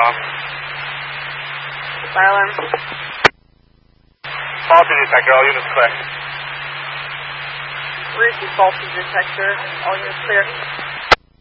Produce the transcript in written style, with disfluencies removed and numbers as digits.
on. Fire alarm. Faulty detector, all units clear. Where's the faulty detector? All units clear.